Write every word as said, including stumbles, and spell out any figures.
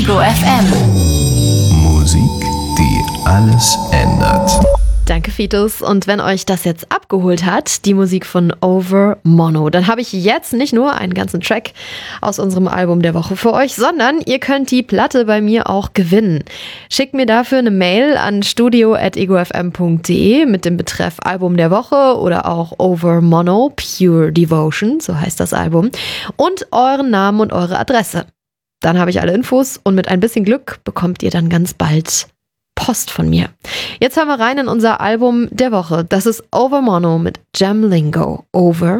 Ego F M. Musik, die alles ändert. Danke, Fitus. Und wenn euch das jetzt abgeholt hat, die Musik von Over Mono, dann habe ich jetzt nicht nur einen ganzen Track aus unserem Album der Woche für euch, sondern ihr könnt die Platte bei mir auch gewinnen. Schickt mir dafür eine Mail an studio at ego f m punkt d e mit dem Betreff Album der Woche oder auch Over Mono, Pure Devotion, so heißt das Album, und euren Namen und eure Adresse. Dann habe ich alle Infos und mit ein bisschen Glück bekommt ihr dann ganz bald Post von mir. Jetzt hören wir rein in unser Album der Woche. Das ist Over Mono mit Jam Lingo. Over